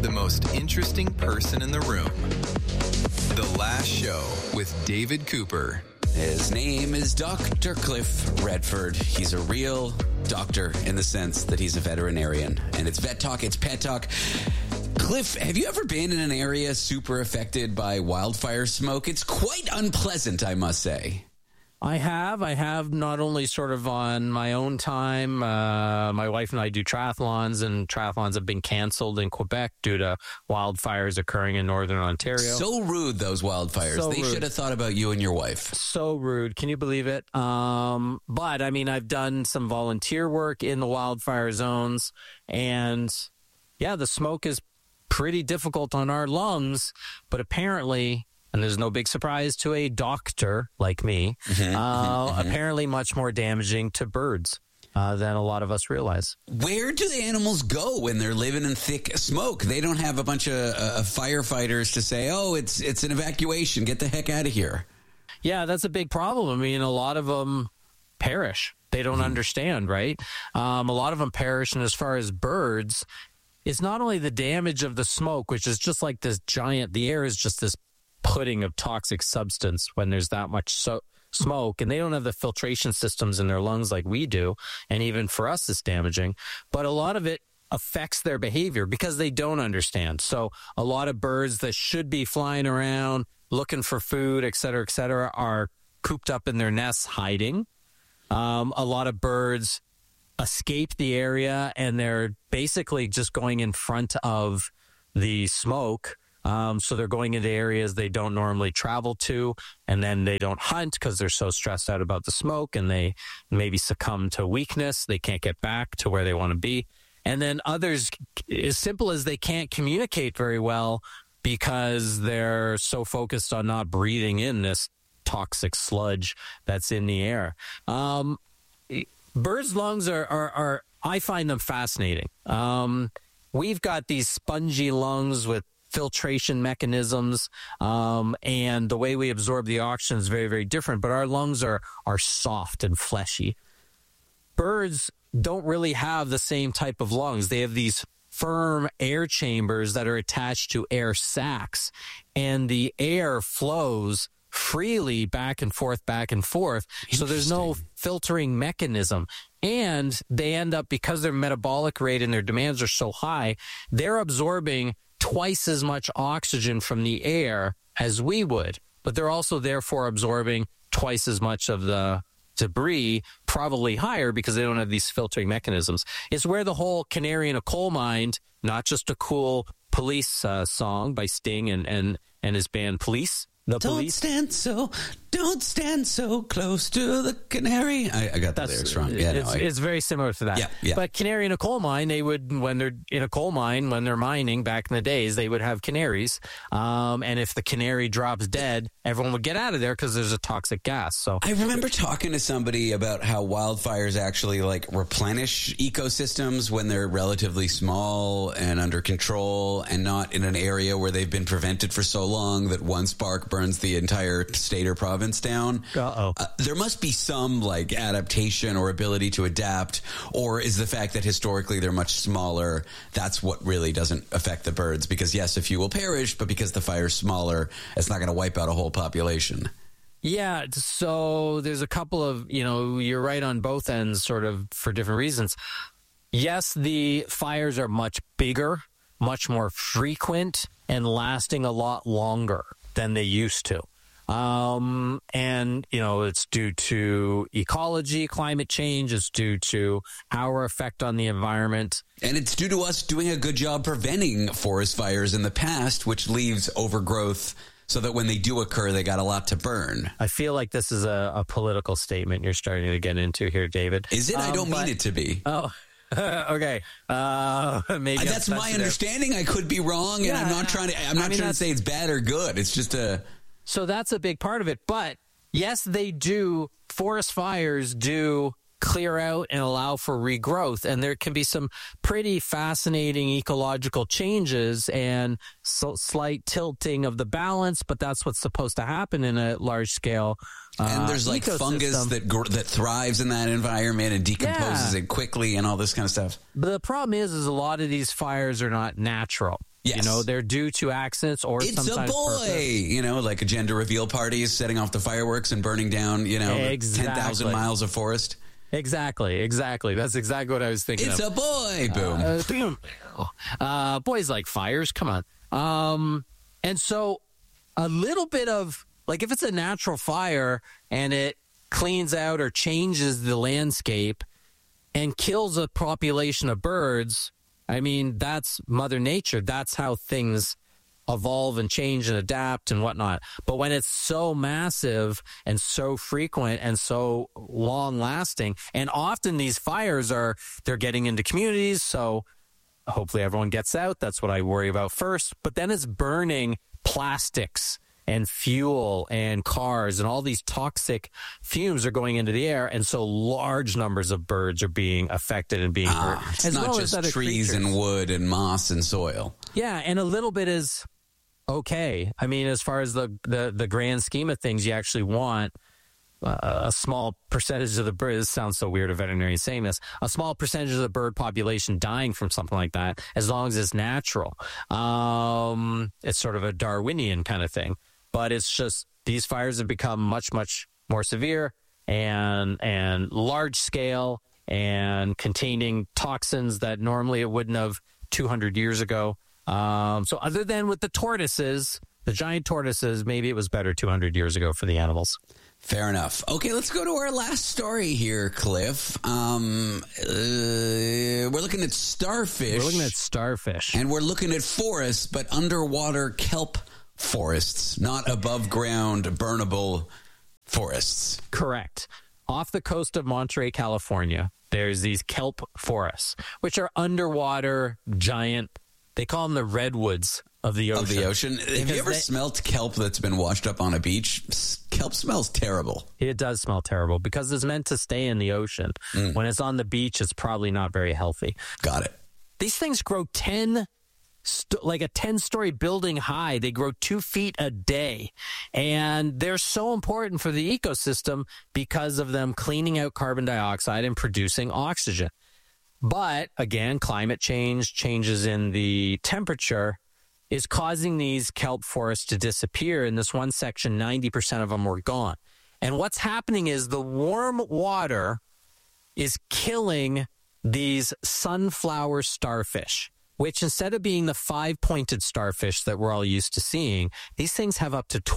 the most interesting person in the room. The Last Show with David Cooper. His name is Dr. Cliff Redford. He's a real doctor in the sense that he's a veterinarian. And it's vet talk, it's pet talk. Cliff, have you ever been in an area super affected by wildfire smoke? It's quite unpleasant, I must say. I have not only sort of on my own time. My wife and I do triathlons, and triathlons have been canceled in Quebec due to wildfires occurring in Northern Ontario. So rude, those wildfires. So they rude. should have thought about you and your wife. So rude. Can you believe it? But I mean, I've done some volunteer work in the wildfire zones, and yeah, the smoke is pretty difficult on our lungs, but apparently, and there's no big surprise to a doctor like me, apparently much more damaging to birds than a lot of us realize. Where do the animals go when they're living in thick smoke? They don't have a bunch of firefighters to say, oh, it's an evacuation, get the heck out of here. Yeah, that's a big problem. I mean, a lot of them perish. They don't understand, right? A lot of them perish, and as far as birds, it's not only the damage of the smoke, which is just like this giant, the air is just this pudding of toxic substance when there's that much smoke, and they don't have the filtration systems in their lungs like we do, and even for us it's damaging. But a lot of it affects their behavior because they don't understand. So a lot of birds that should be flying around looking for food, et cetera, are cooped up in their nests hiding. A lot of birds escape the area, and they're basically just going in front of the smoke. So they're going into areas they don't normally travel to, and then they don't hunt because they're so stressed out about the smoke, and they maybe succumb to weakness. They can't get back to where they want to be. And then others, as simple as they can't communicate very well because they're so focused on not breathing in this toxic sludge that's in the air. Birds' lungs are I find them fascinating. We've got these spongy lungs with filtration mechanisms, and the way we absorb the oxygen is very, very different, but our lungs are soft and fleshy. Birds don't really have the same type of lungs. They have these firm air chambers that are attached to air sacs, and the air flows freely back and forth. So there's no filtering mechanism. And they end up, because their metabolic rate and their demands are so high, they're absorbing twice as much oxygen from the air as we would. But they're also therefore absorbing twice as much of the debris, probably higher, because they don't have these filtering mechanisms. It's where the whole canary in a coal mine, not just a cool Police song by Sting and his band Police. Don't stand so close to the canary. I got the lyrics wrong. Yeah, it's very similar to that. Yeah. But canary in a coal mine, they would, when they're in a coal mine, when they're mining back in the days, they would have canaries. And if the canary drops dead, everyone would get out of there because there's a toxic gas. So I remember talking to somebody about how wildfires actually replenish ecosystems when they're relatively small and under control and not in an area where they've been prevented for so long that one spark burns the entire state or province down. There must be some adaptation or ability to adapt, or is the fact that historically they're much smaller, that's what really doesn't affect the birds? Because yes, a few will perish, but because the fire's smaller, it's not going to wipe out a whole population. Yeah, so there's a couple of, you're right on both ends sort of for different reasons. Yes, the fires are much bigger, much more frequent, and lasting a lot longer than they used to. And, it's due to ecology, climate change. It's due to our effect on the environment. And it's due to us doing a good job preventing forest fires in the past, which leaves overgrowth so that when they do occur, they got a lot to burn. I feel like this is a political statement you're starting to get into here, David. Is it? I don't mean it to be. Oh, okay. Maybe that's my understanding. I could be wrong, and I'm not trying to say it's bad or good. It's just So that's a big part of it. But yes, they do. Forest fires do clear out and allow for regrowth. And there can be some pretty fascinating ecological changes and slight tilting of the balance. But that's what's supposed to happen in a large scale and there's ecosystem. Fungus that thrives in that environment and decomposes it quickly and all this kind of stuff. But the problem is a lot of these fires are not natural. Yes. You know, they're due to accidents or It's sometimes a boy, purpose. you know, like a gender reveal parties, setting off the fireworks and burning down, 10,000 miles of forest. Exactly. That's exactly what I was thinking. It's a boy. Boom. Boys like fires. Come on. And so a little bit of, like, if it's a natural fire and it cleans out or changes the landscape and kills a population of birds, I mean, that's Mother Nature. That's how things evolve and change and adapt and whatnot. But when it's so massive and so frequent and so long lasting, and often these fires they're getting into communities, so hopefully everyone gets out. That's what I worry about first. But then it's burning plastics and fuel and cars, and all these toxic fumes are going into the air, and so large numbers of birds are being affected and being hurt. It's not just trees and wood and moss and soil. Yeah, and a little bit is okay. I mean, as far as the grand scheme of things, you actually want a small percentage of the bird. This sounds so weird, a veterinarian saying this. A small percentage of the bird population dying from something like that, as long as it's natural. It's sort of a Darwinian kind of thing. But it's just these fires have become much, much more severe and large scale and containing toxins that normally it wouldn't have 200 years ago. So other than with the tortoises, the giant tortoises, maybe it was better 200 years ago for the animals. Fair enough. Okay, let's go to our last story here, Cliff. We're looking at starfish. And we're looking at forests, but underwater kelp forests, not above ground burnable forests. Correct. Off the coast of Monterey, California, there's these kelp forests, which are underwater giant. They call them the redwoods of the ocean. Have you ever smelt kelp that's been washed up on a beach? Kelp smells terrible. It does smell terrible because it's meant to stay in the ocean. When it's on the beach, it's probably not very healthy. Got it. These things grow like a 10-story building high. They grow 2 feet a day. And they're so important for the ecosystem because of them cleaning out carbon dioxide and producing oxygen. But again, climate change, changes in the temperature is causing these kelp forests to disappear. In this one section, 90% of them were gone. And what's happening is the warm water is killing these sunflower starfish, which instead of being the 5-pointed starfish that we're all used to seeing, these things have up to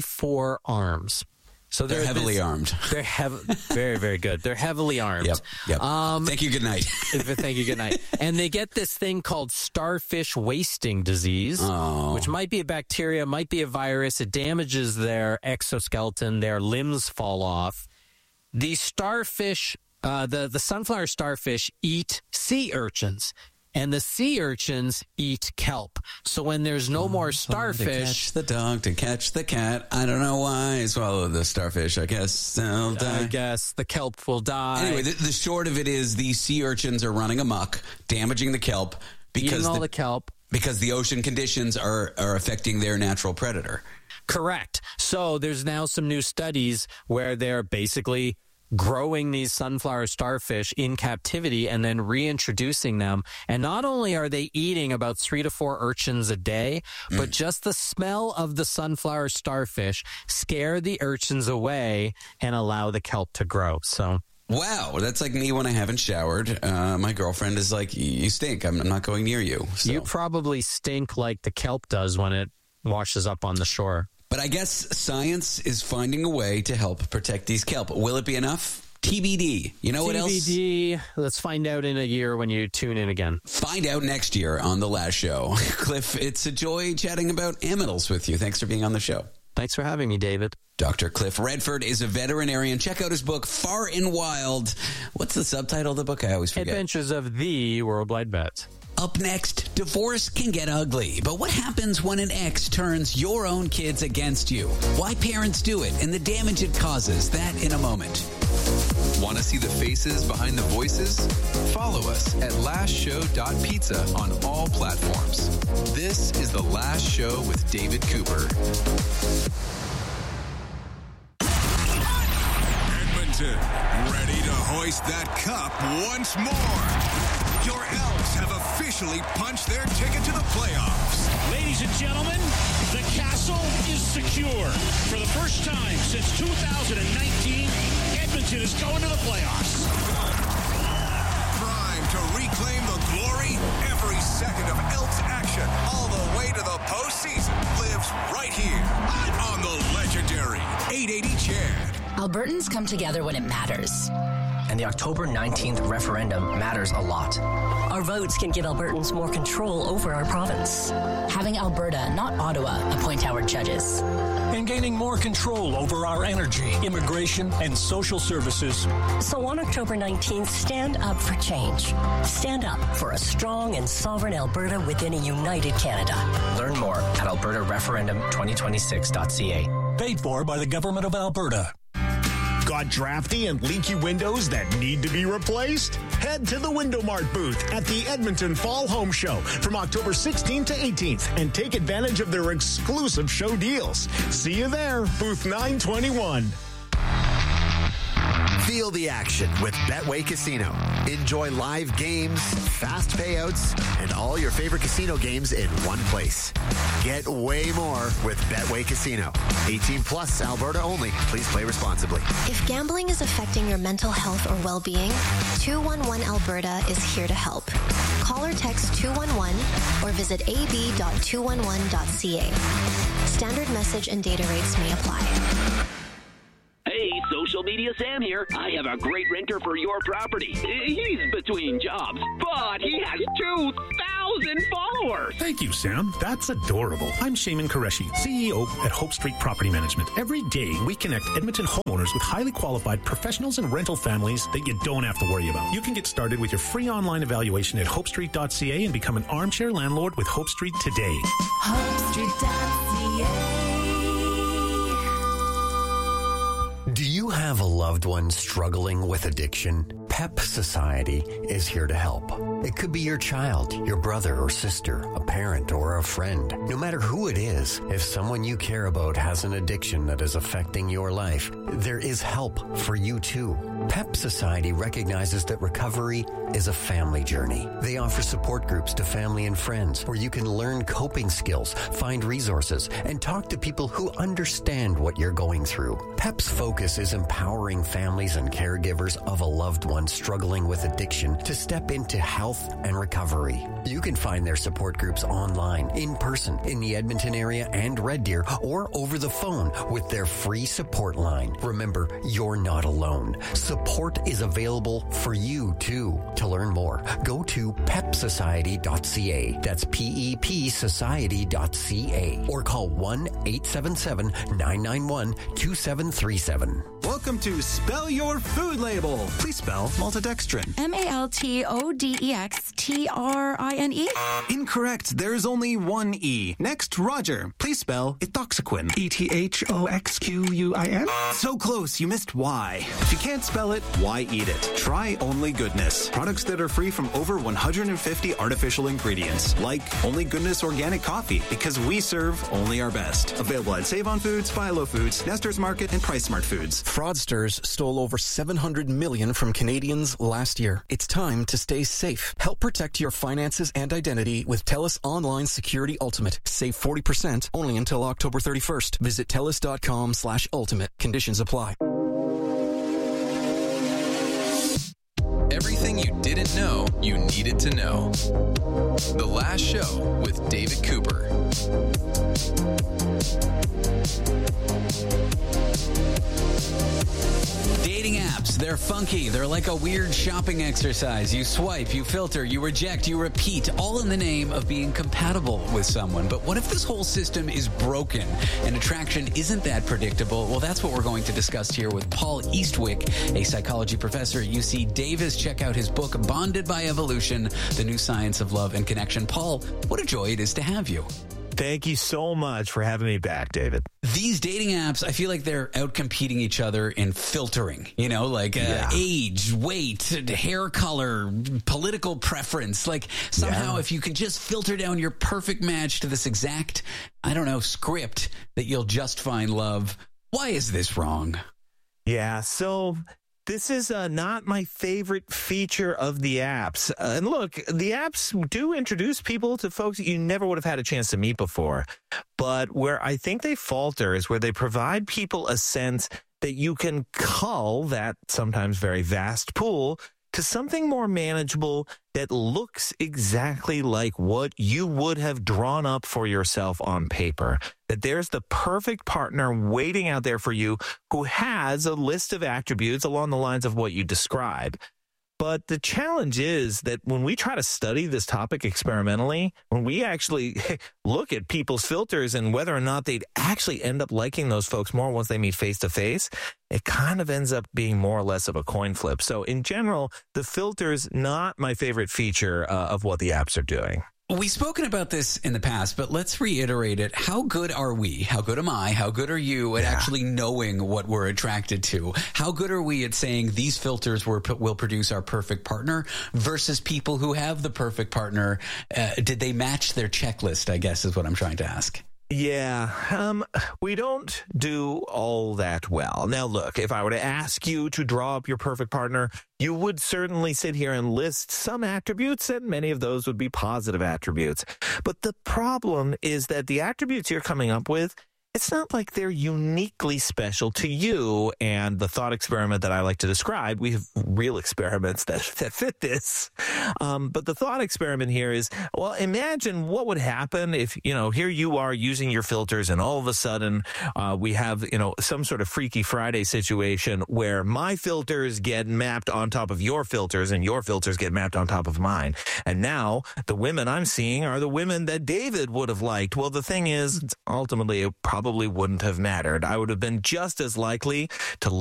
24 arms. So they're heavily armed. They're very, very good. They're heavily armed. Yep. Thank you. Good night. Thank you. Good night. And they get this thing called starfish wasting disease, which might be a bacteria, might be a virus. It damages their exoskeleton. Their limbs fall off. The starfish, the sunflower starfish eat sea urchins. And the sea urchins eat kelp. So when there's no more starfish... To catch the dog, to catch the cat. I don't know why I swallowed the starfish. I guess they'll die. I guess the kelp will die. Anyway, the short of it is these sea urchins are running amok, damaging the kelp. Eating all the kelp. Because the ocean conditions are affecting their natural predator. Correct. So there's now some new studies where they're basically growing these sunflower starfish in captivity and then reintroducing them. And not only are they eating about 3 to 4 urchins a day, but just the smell of the sunflower starfish scare the urchins away and allow the kelp to grow. So, wow, that's like me when I haven't showered. My girlfriend is like, you stink. I'm not going near you. So. You probably stink like the kelp does when it washes up on the shore. But I guess science is finding a way to help protect these kelp. Will it be enough? TBD. You know what else? TBD. Let's find out in a year when you tune in again. Find out next year on The Last Show. Cliff, it's a joy chatting about aminals with you. Thanks for being on the show. Thanks for having me, David. Dr. Cliff Redford is a veterinarian. Check out his book, Far and Wild. What's the subtitle of the book? I always forget. Adventures of the Worldwide Vet. Up next, divorce can get ugly, but what happens when an ex turns your own kids against you? Why parents do it and the damage it causes, that in a moment. Want to see the faces behind the voices? Follow us at lastshow.pizza on all platforms. This is The Last Show with David Cooper. Edmonton, ready to hoist that cup once more. Your Elks have officially punched their ticket to the playoffs. Ladies and gentlemen, the castle is secure. For the first time since 2019, Edmonton is going to the playoffs. Prime to reclaim the glory. Every second of Elks action, all the way to the postseason, lives right here on the legendary 880 Chad. Albertans come together when it matters. And the October 19th referendum matters a lot. Our votes can give Albertans more control over our province. Having Alberta, not Ottawa, appoint our judges. And gaining more control over our energy, immigration, and social services. So on October 19th, stand up for change. Stand up for a strong and sovereign Alberta within a united Canada. Learn more at albertareferendum2026.ca. Paid for by the Government of Alberta. Got drafty and leaky windows that need to be replaced? Head to the Window Mart booth at the Edmonton Fall Home Show from October 16th to 18th and take advantage of their exclusive show deals. See you there, booth 921. Feel the action with Betway Casino. Enjoy live games, fast payouts, and all your favorite casino games in one place. Get way more with Betway Casino. 18 plus, Alberta only. Please play responsibly. If gambling is affecting your mental health or well-being, 211 Alberta is here to help. Call or text 211 or visit ab.211.ca. Standard message and data rates may apply. Hey, Social Media Sam here. I have a great renter for your property. He's between jobs, but he has 2,000 followers. Thank you, Sam. That's adorable. I'm Shaman Qureshi, CEO at Hope Street Property Management. Every day, we connect Edmonton homeowners with highly qualified professionals and rental families that you don't have to worry about. You can get started with your free online evaluation at hopestreet.ca and become an armchair landlord with Hope Street today. hopestreet.ca. Do you have a loved one struggling with addiction? PEP Society is here to help. It could be your child, your brother or sister, a parent or a friend. No matter who it is, if someone you care about has an addiction that is affecting your life, there is help for you too. PEP Society recognizes that recovery is a family journey. They offer support groups to family and friends where you can learn coping skills, find resources, and talk to people who understand what you're going through. PEP's focus is empowering families and caregivers of a loved one struggling with addiction to step into health and recovery. You can find their support groups online, in person, in the Edmonton area and Red Deer, or over the phone with their free support line. Remember, you're not alone. Support is available for you too. To learn more, go to pepsociety.ca. That's PEP society.ca. Or call 1-877-991-2737. Welcome to Spell Your Food Label. Please spell maltodextrin. MALTODEXTRINE? Incorrect. There's only one E. Next, Roger. Please spell ethoxyquin. ETHOXQUIN? So close. You missed Y. If you can't spell it, why eat it? Try Only Goodness. Products that are free from over 150 artificial ingredients. Like Only Goodness Organic Coffee, because we serve only our best. Available at Save On Foods, Philo Foods, Nestor's Market, and Price Smart Foods. Fraudsters stole over $700 million from Canadians last year. It's time to stay safe. Help protect your finances and identity with TELUS Online Security Ultimate. Save 40% only until October 31st. Visit TELUS.com/ultimate. Conditions apply. Everything you didn't know you needed to know. The Last Show with David Cooper. Dating apps, they're funky. They're like a weird shopping exercise. You swipe, you filter, you reject, you repeat, all in the name of being compatible with someone. But what if this whole system is broken and attraction isn't that predictable? Well, that's what we're going to discuss here with Paul Eastwick, a psychology professor at UC Davis. Check out his book, Bonded by Evolution, The New Science of Love and Connection. Paul, what a joy it is to have you. Thank you so much for having me back, David. These dating apps, I feel like they're out-competing each other in filtering, age, weight, hair color, political preference. Like somehow if you can just filter down your perfect match to this exact, script that you'll just find love. Why is this wrong? Yeah, so This is not my favorite feature of the apps. And look, the apps do introduce people to folks that you never would have had a chance to meet before. But where I think they falter is where they provide people a sense that you can cull that sometimes very vast pool to something more manageable that looks exactly like what you would have drawn up for yourself on paper. That there's the perfect partner waiting out there for you who has a list of attributes along the lines of what you describe. But the challenge is that when we try to study this topic experimentally, when we actually look at people's filters and whether or not they'd actually end up liking those folks more once they meet face to face, it kind of ends up being more or less of a coin flip. So in general, the filter's not my favorite feature of what the apps are doing. We've spoken about this in the past, but let's reiterate it. How good are we? How good am I? How good are you at actually knowing what we're attracted to? How good are we at saying these filters will produce our perfect partner versus people who have the perfect partner? Did they match their checklist, I guess, is what I'm trying to ask. Yeah, we don't do all that well. Now, look, if I were to ask you to draw up your perfect partner, you would certainly sit here and list some attributes, and many of those would be positive attributes. But the problem is that the attributes you're coming up with, it's not like they're uniquely special to you and the thought experiment that I like to describe. We have real experiments that fit this. But the thought experiment here is, well, imagine what would happen if, here you are using your filters and all of a sudden we have, some sort of Freaky Friday situation where my filters get mapped on top of your filters and your filters get mapped on top of mine. And now the women I'm seeing are the women that David would have liked. Well, the thing is, ultimately, it probably wouldn't have mattered. I would have been just as likely to